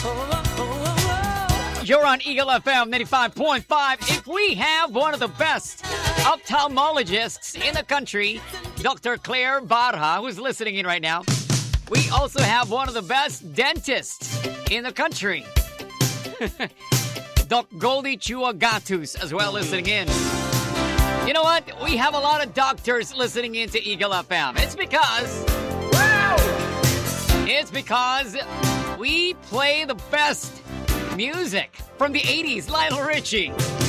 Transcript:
You're on Eagle FM 95.5. If we have one of the best ophthalmologists in the country, Dr. Claire Barha, who's listening in right now, we also have one of the best dentists in the country, Doc Goldie Chuagatus, as well, listening in. You know what? We have a lot of doctors listening in to Eagle FM. It's because we play the best music from the 80s. Lionel Richie,